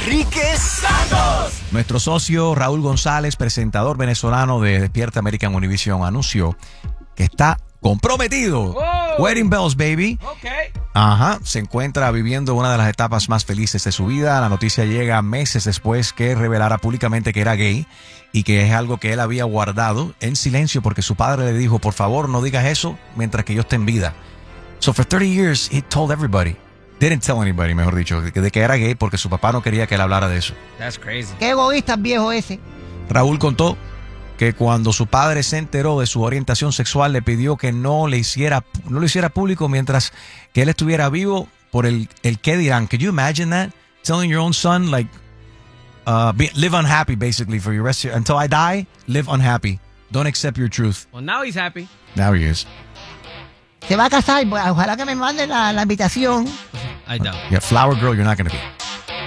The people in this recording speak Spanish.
Enrique Santos. Nuestro socio Raúl González, presentador venezolano de Despierta American Univision, anunció que está comprometido. Oh. Wedding bells, baby. Okay. Ajá, se encuentra viviendo una de las etapas más felices de su vida. La noticia llega meses después que revelara públicamente que era gay y que es algo que él había guardado en silencio porque su padre le dijo, por favor, no digas eso mientras que yo esté en vida. So for 30 years, he told everybody. Didn't tell anybody, mejor dicho, de que era gay porque su papá no quería que él hablara de eso. That's crazy. Qué egoísta el viejo ese. Raúl contó que cuando su padre se enteró de su orientación sexual le pidió que no lo hiciera público mientras que él estuviera vivo por el qué dirán. Could you imagine that? Telling your own son, like, live unhappy basically for your rest of your, until I die, live unhappy. Don't accept your truth. Well, now he's happy. Now he is. Se va a casar, pues, ojalá que me mande la invitación. I doubt. Yeah, flower girl, you're not going to be.